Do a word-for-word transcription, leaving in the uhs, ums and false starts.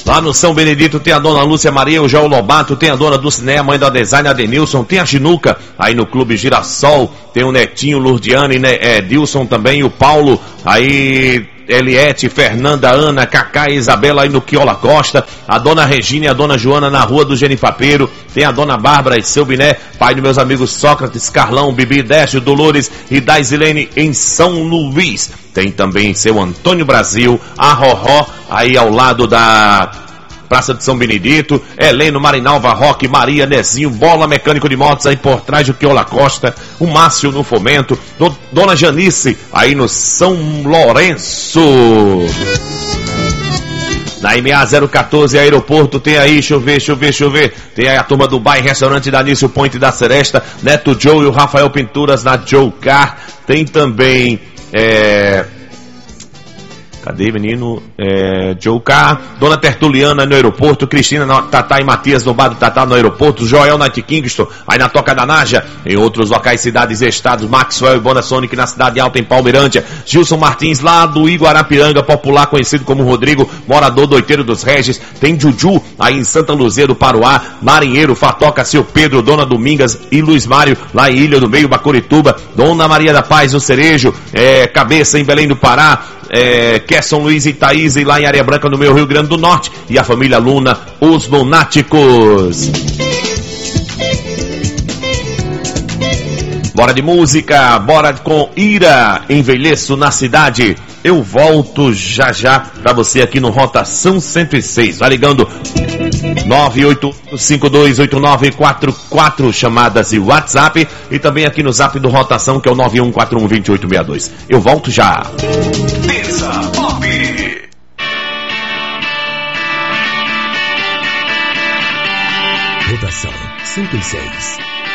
Lá no São Benedito tem a dona Lúcia Maria, o João Lobato, tem a dona Dulcinea, a mãe da design, a Denilson, tem a Ginuca, aí no Clube Girassol, tem o Netinho, Lourdiane, né, é, Dilson também, o Paulo, aí... Eliette, Fernanda, Ana, Cacá e Isabela aí no Quiola Costa, a dona Regina e a dona Joana na rua do Genipapeiro, tem a dona Bárbara e seu Biné, pai dos meus amigos Sócrates, Carlão, Bibi, Décio, Dolores e Daisilene em São Luís. Tem também seu Antônio Brasil, a Roró, aí ao lado da Praça de São Benedito, Heleno, Marinalva, Roque, Maria, Nezinho, Bola, mecânico de motos aí por trás do Quiola Costa, o Márcio no Fomento, do, Dona Janice aí no São Lourenço. Na M A zero quatorze Aeroporto tem aí, deixa eu ver, deixa eu ver, deixa eu ver, tem aí a turma do Bar Restaurante da Nício Point da Seresta, Neto Joe e o Rafael Pinturas na Joe Car, tem também, é... Cadê, menino? É, Joe K, Dona Tertuliana no aeroporto, Cristina, Tatá e Matias no bar do Tatá no aeroporto, Joel Night Kingston, aí na Toca da Naja, em outros locais, cidades e estados, Maxwell e Bonasonic na Cidade Alta, em Palmeirândia, Gilson Martins lá do Iguarapiranga, popular conhecido como Rodrigo, morador do Oiteiro dos Regis, tem Juju aí em Santa Luzia do Paruá, Marinheiro, Fatoca, Seu Pedro, Dona Domingas e Luiz Mário, lá em Ilha do Meio, Bacurituba, Dona Maria da Paz, o Cerejo, é, Cabeça em Belém do Pará, É, Kesson, Luiz e Thaís e lá em Areia Branca no meu Rio Grande do Norte, e a família Luna, os Lunáticos. Bora de música, bora com Ira, Envelheço na Cidade. Eu volto já já pra você aqui no Rotação cento e seis. Vai ligando nove oito cinco dois oito nove quatro quatro, chamadas e WhatsApp, e também aqui no Zap do Rotação, que é o nove um quatro um dois oito seis dois. Eu volto já. Terça Pop. Rotação cento e seis.